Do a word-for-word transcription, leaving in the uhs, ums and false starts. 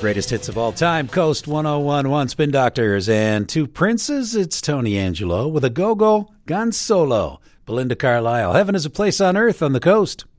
Greatest hits of all time, Coast one oh one point one, Spin Doctors, and two princes. It's Tony Angelo with a go-go gone solo. Belinda Carlisle, Heaven is a Place on Earth on the Coast.